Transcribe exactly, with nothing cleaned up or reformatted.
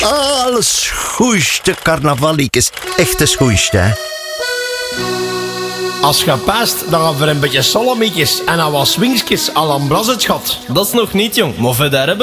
alles schoeiste carnavaliekes. Echte schoeiste, hè. Als je past, dan gaan we een beetje solamiekjes en dan wat swingskjes à l'ambrasse, schat. Dat is nog niet, jong. Maar verder hebben